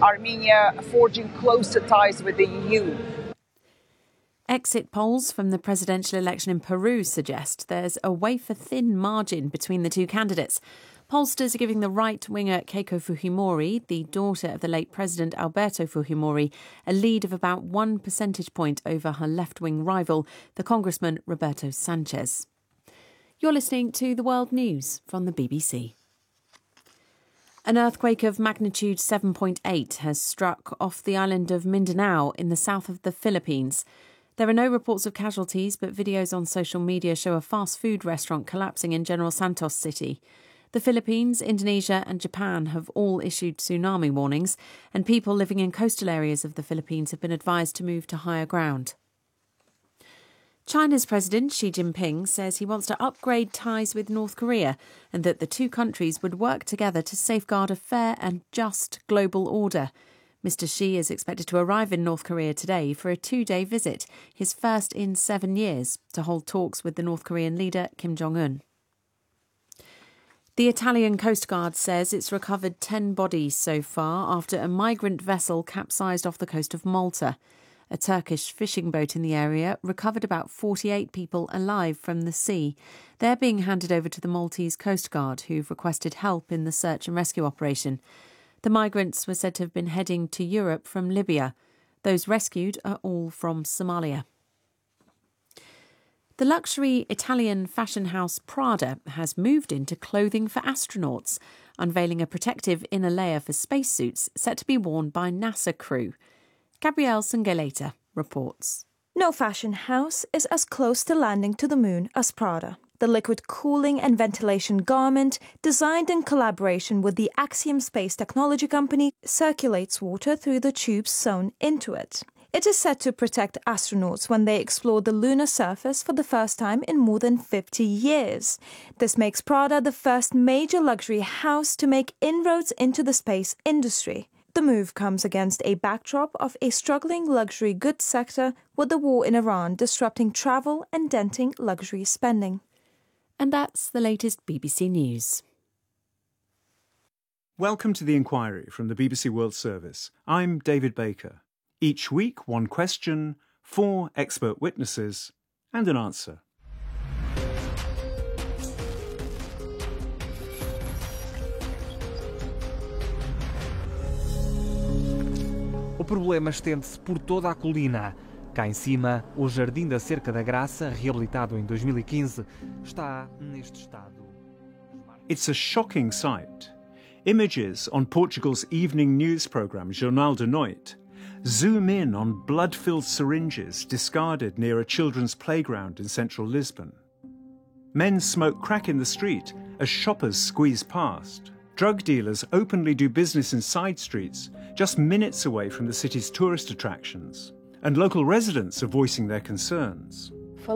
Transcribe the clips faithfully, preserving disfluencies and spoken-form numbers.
Armenia forging closer ties with the E U. Exit polls from the presidential election in Peru suggest there's a wafer-thin margin between the two candidates. Pollsters are giving the right-winger Keiko Fujimori, the daughter of the late President Alberto Fujimori, a lead of about one percentage point over her left-wing rival, the Congressman Roberto Sanchez. You're listening to The World News from the B B C. An earthquake of magnitude seven point eight has struck off the island of Mindanao in the south of the Philippines. There are no reports of casualties, but videos on social media show a fast food restaurant collapsing in General Santos City. The Philippines, Indonesia and Japan have all issued tsunami warnings, and people living in coastal areas of the Philippines have been advised to move to higher ground. China's President Xi Jinping says he wants to upgrade ties with North Korea and that the two countries would work together to safeguard a fair and just global order. Mister Xi is expected to arrive in North Korea today for a two-day visit, his first in seven years, to hold talks with the North Korean leader Kim Jong-un. The Italian Coast Guard says it's recovered ten bodies so far after a migrant vessel capsized off the coast of Malta. A Turkish fishing boat in the area recovered about forty-eight people alive from the sea. They're being handed over to the Maltese Coast Guard, who've requested help in the search and rescue operation. The migrants were said to have been heading to Europe from Libya. Those rescued are all from Somalia. The luxury Italian fashion house Prada has moved into clothing for astronauts, unveiling a protective inner layer for spacesuits set to be worn by NASA crew. Gabrielle Sangaleta reports. No fashion house is as close to landing to the moon as Prada. The liquid cooling and ventilation garment, designed in collaboration with the Axiom Space Technology Company, circulates water through the tubes sewn into it. It is set to protect astronauts when they explore the lunar surface for the first time in more than fifty years. This makes Prada the first major luxury house to make inroads into the space industry. The move comes against a backdrop of a struggling luxury goods sector, with the war in Iran disrupting travel and denting luxury spending. And that's the latest B B C News. Welcome to The Inquiry from the B B C World Service. I'm David Baker. Each week, one question, four expert witnesses, and an answer. O problema estende-se por toda a colina. Cá em cima, o Jardim da Cerca da Graça, reabilitado em dois mil e quinze, está neste estado. It's a shocking sight. Images on Portugal's evening news programme Jornal da Noite zoom in on blood-filled syringes discarded near a children's playground in central Lisbon. Men smoke crack in the street as shoppers squeeze past. Drug dealers openly do business in side streets, just minutes away from the city's tourist attractions. And local residents are voicing their concerns.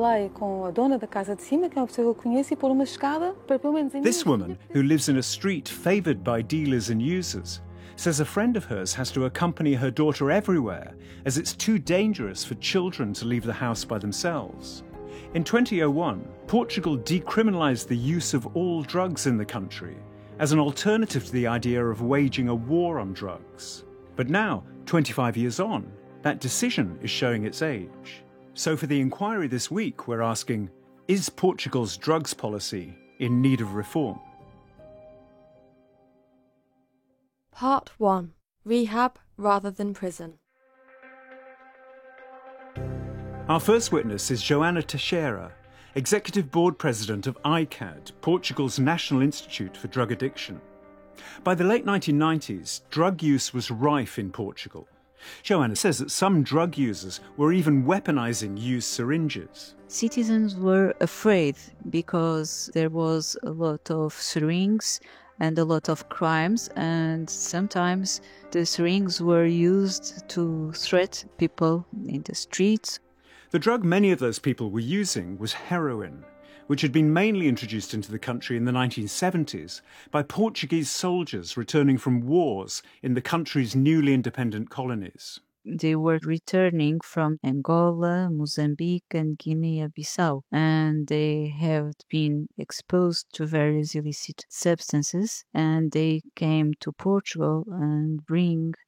This woman, who lives in a street favoured by dealers and users, says a friend of hers has to accompany her daughter everywhere as it's too dangerous for children to leave the house by themselves. In twenty oh one, Portugal decriminalised the use of all drugs in the country as an alternative to the idea of waging a war on drugs. But now, twenty-five years on, that decision is showing its age. So for the inquiry this week, we're asking, is Portugal's drugs policy in need of reform? Part one. Rehab rather than prison. Our first witness is Joana Teixeira, Executive Board President of I C A D, Portugal's National Institute for Drug Addiction. By the late nineteen nineties, drug use was rife in Portugal. Joana says that some drug users were even weaponizing used syringes. Citizens were afraid because there was a lot of syringes and a lot of crimes, and sometimes the syringes were used to threaten people in the streets. The drug many of those people were using was heroin, which had been mainly introduced into the country in the nineteen seventies by Portuguese soldiers returning from wars in the country's newly independent colonies. They were returning from Angola, Mozambique and Guinea-Bissau, and they have been exposed to various illicit substances, and they came to Portugal and bring